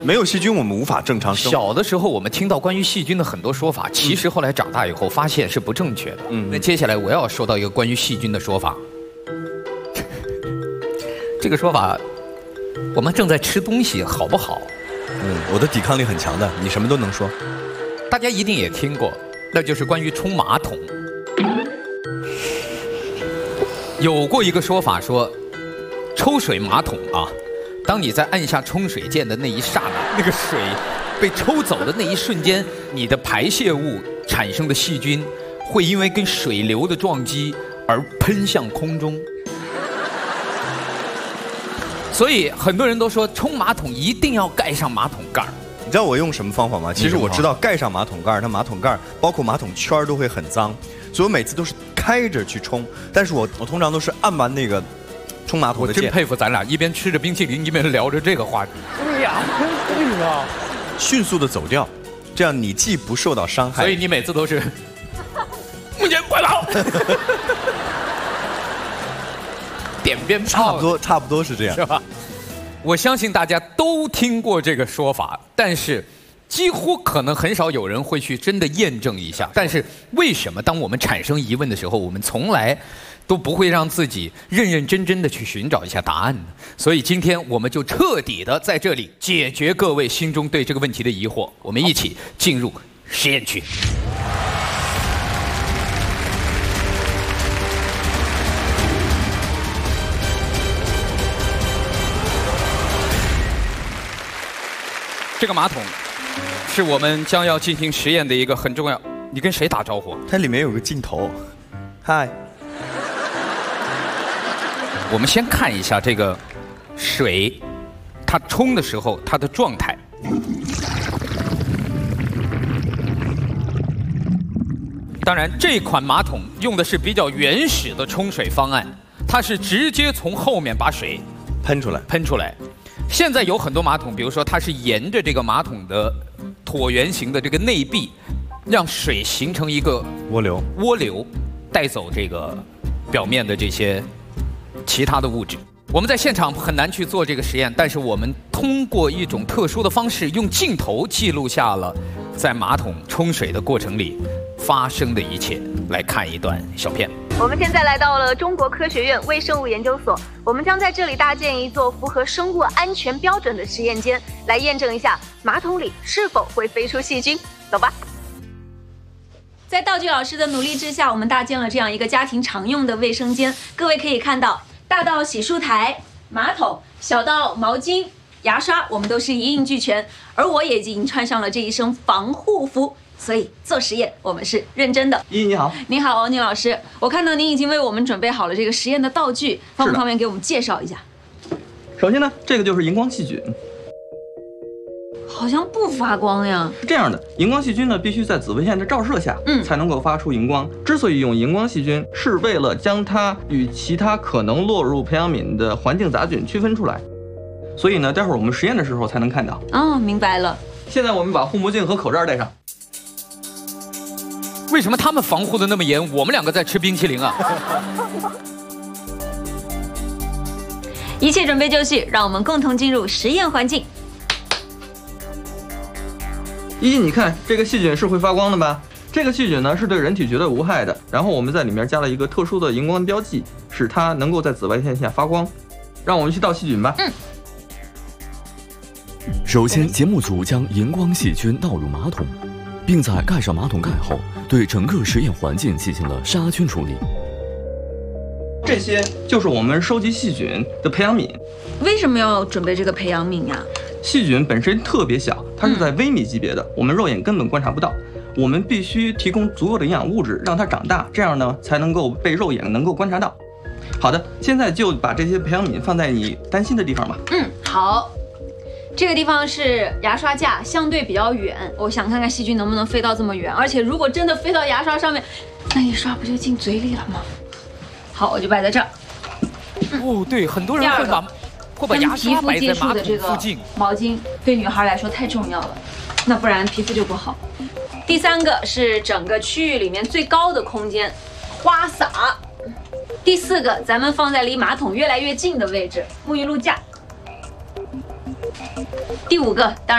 没有细菌，我们无法正常生活。 小的时候，我们听到关于细菌的很多说法，其实后来长大以后发现是不正确的。那接下来我要说到一个关于细菌的说法。这个说法，我们正在吃东西，好不好？ 我的抵抗力很强的，你什么都能说。 大家一定也听过，那就是关于冲马桶。有过一个说法说，抽水马桶啊。当你在按下冲水键的那一刹那，那个水被抽走的那一瞬间，你的排泄物产生的细菌会因为跟水流的撞击而喷向空中。所以很多人都说冲马桶一定要盖上马桶盖。 你知道我用什么方法吗？其实我知道盖上马桶盖，它马桶盖包括马桶圈都会很脏，所以我每次都是开着去冲。但是我通常都是按完那个冲马桶的键。 我真佩服咱俩，一边吃着冰淇淋一边聊着这个话题。 对呀，对呀， 迅速的走掉，这样你既不受到伤害。 所以你每次都是，木姐快跑！点鞭炮， 差不多是这样， 是吧？我相信大家都听过这个说法，但是几乎可能很少有人会去真的验证一下。但是为什么当我们产生疑问的时候，我们从来都不会让自己认认真真的去寻找一下答案呢？所以今天我们就彻底的在这里解决各位心中对这个问题的疑惑。我们一起进入实验区。这个马桶是我们将要进行实验的一个很重要。你跟谁打招呼？ 它里面有个镜头。嗨。 我们先看一下这个水，它冲的时候它的状态。当然，这款马桶用的是比较原始的冲水方案，它是直接从后面把水喷出来。 现在有很多马桶，比如说它是沿着这个马桶的椭圆形的这个内壁，让水形成一个涡流，带走这个表面的这些其他的物质。我们在现场很难去做这个实验，但是我们通过一种特殊的方式，用镜头记录下了在马桶冲水的过程里发生的一切。来看一段小片。 我们现在来到了中国科学院微生物研究所，我们将在这里搭建一座符合生物安全标准的实验间，来验证一下马桶里是否会飞出细菌。走吧。在道具老师的努力之下，我们搭建了这样一个家庭常用的卫生间。各位可以看到，大到洗漱台、马桶，小到毛巾、牙刷，我们都是一应俱全。而我也已经穿上了这一身防护服。所以做实验，我们是认真的。 依依你好， 您好，宁老师，我看到您已经为我们准备好了这个实验的道具，方不方便给我们介绍一下？ 首先呢，这个就是荧光细菌， 好像不发光呀。 是这样的，荧光细菌呢必须在紫外线的照射下，才能够发出荧光。之所以用荧光细菌，是为了将它与其他可能落入培养皿的环境杂菌区分出来。所以呢，待会儿我们实验的时候才能看到。 哦，明白了。 现在我们把护目镜和口罩戴上。 为什么他们防护的那么严，我们两个在吃冰淇淋啊？ 一切准备就绪，让我们共同进入实验环境。 依依，你看这个细菌是会发光的吧？这个细菌呢是对人体绝对无害的，然后我们在里面加了一个特殊的荧光标记，使它能够在紫外线下发光。让我们去倒细菌吧。 首先，节目组将荧光细菌倒入马桶，并在盖上马桶盖后，对整个实验环境进行了杀菌处理。 这些就是我们收集细菌的培养皿。 为什么要准备这个培养皿呀？ 细菌本身特别小，它是在微米级别的，我们肉眼根本观察不到。我们必须提供足够的营养物质，让它长大，这样呢才能够被肉眼能够观察到。好的，现在就把这些培养皿放在你担心的地方吧。 好。这个地方是牙刷架，相对比较远，我想看看细菌能不能飞到这么远。而且如果真的飞到牙刷上面，那一刷不就进嘴里了吗？好，我就摆在这儿。 哦，对，很多人会把牙刷摆在马桶附近。 毛巾对女孩来说太重要了，那不然皮肤就不好。第三个是整个区域里面最高的空间，花洒。第四个，咱们放在离马桶越来越近的位置，沐浴露架。第五个，当然。